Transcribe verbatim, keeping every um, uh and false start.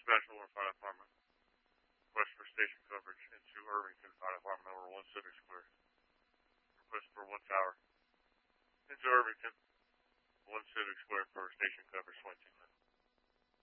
Dispatch Warren Fire Department. Request for station coverage into Irvington Fire Department over one Civic Square. Request for one tower. Into Irvington, one Civic Square for station coverage, twenty-two minutes.